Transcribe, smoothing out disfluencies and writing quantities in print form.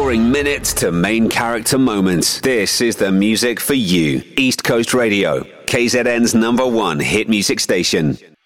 Scoring minutes to main character moments. This is the music for you. East Coast Radio, KZN's #1 hit music station.